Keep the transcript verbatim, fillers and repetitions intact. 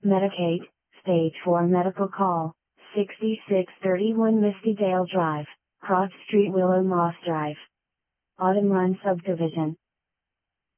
Medicaid, Stage four Medical Call, sixty-six thirty-one Misty Dale Drive, Cross Street Willow Moss Drive. Autumn Run Subdivision,